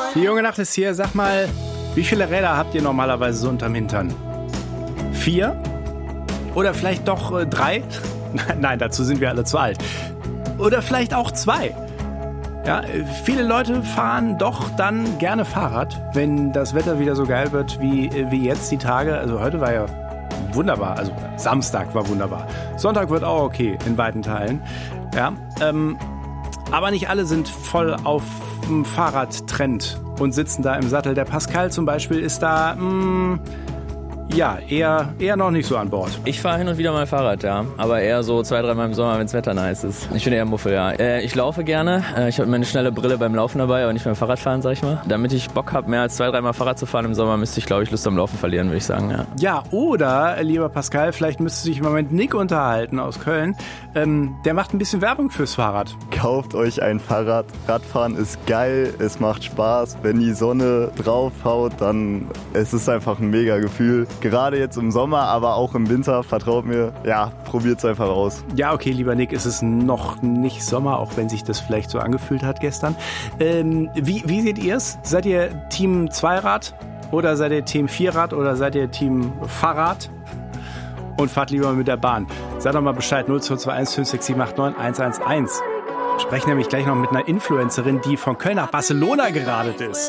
Die junge Nacht ist hier. Sag mal, wie viele Räder habt ihr normalerweise so unterm Hintern? 4? Oder vielleicht doch 3? Nein, dazu sind wir alle zu alt. Oder vielleicht auch 2. Ja, viele Leute fahren doch dann gerne Fahrrad, wenn das Wetter wieder so geil wird wie jetzt die Tage. Also heute war ja wunderbar, also Samstag war wunderbar. Sonntag wird auch okay in weiten Teilen. Ja, aber nicht alle sind voll auf dem Fahrradtrend und sitzen da im Sattel. Der Pascal zum Beispiel ist da eher noch nicht so an Bord. Ich fahre hin und wieder mal Fahrrad, ja. Aber eher so 2-3 Mal im Sommer, wenn das Wetter nice ist. Ich bin eher Muffel, ja. Ich laufe gerne. Ich habe meine schnelle Brille beim Laufen dabei, aber nicht beim Fahrradfahren, sag ich mal. Damit ich Bock habe, mehr als 2-3 Mal Fahrrad zu fahren im Sommer, müsste ich, glaube ich, Lust am Laufen verlieren, würde ich sagen, ja. Ja, oder, lieber Pascal, vielleicht müsste sich im Moment Nick unterhalten aus Köln. Der macht ein bisschen Werbung fürs Fahrrad. Kauft euch ein Fahrrad. Radfahren ist geil, es macht Spaß. Wenn die Sonne draufhaut, dann es ist einfach ein mega Gefühl. Gerade jetzt im Sommer, aber auch im Winter, vertraut mir. Ja, probiert's einfach aus. Ja, okay, lieber Nick, es ist noch nicht Sommer, auch wenn sich das vielleicht so angefühlt hat gestern. Wie seht ihr's? Seid ihr Team Zweirad oder seid ihr Team Vierrad oder seid ihr Team Fahrrad? Und fahrt lieber mit der Bahn. Sag doch mal Bescheid, 0221 56789 111. Wir sprechen nämlich gleich noch mit einer Influencerin, die von Köln nach Barcelona geradelt ist.